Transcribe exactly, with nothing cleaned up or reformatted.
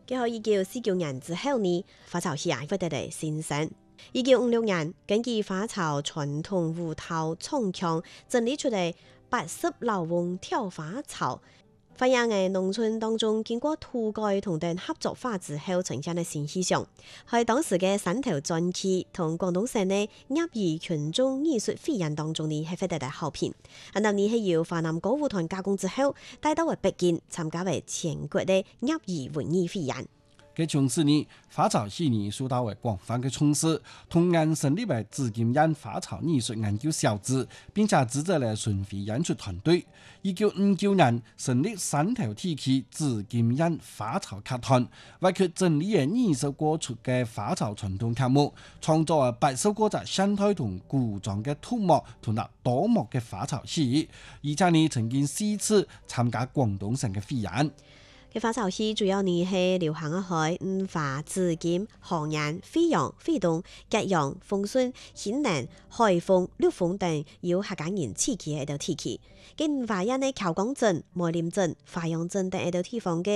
佢喺一九四九年之後呢，花草戲啊獲得嚟新生。一九五六年，根據花草傳統舞蹈創腔整理出嚟八十老翁跳花草。發現喺農村當中經過土改同等合作化之後呈現嘅新氣象，喺當時嘅山頭傳奇同廣東省嘅業餘群眾藝術匯演當中呢係獲得大好評。然後呢係由華南歌舞團加工之後帶到為北京參加為全國嘅業餘文藝匯演。 佢從此呢，花草戲呢受到為廣泛嘅重視，同樣成立為紫金院花草藝術研究小組，並且資助嚟巡迴演出團隊。一九五九年成立山頭地區紫金院花草劇團，為佢整理嘅二十個出嘅花草傳統劇目，創作啊八十個隻現代同古裝嘅土木同埋多幕嘅花草戲，而且呢曾經四次參加廣東省嘅匯演。 嘅花草戲主要呢係流行喺五華、紫金、河南、飛揚、飛東、吉陽、豐順、興寧、海豐、陸豐等有客家人刺激嘅一道地區。嘅五華人呢，譙江鎮、梅林鎮、華陽鎮等一道地方嘅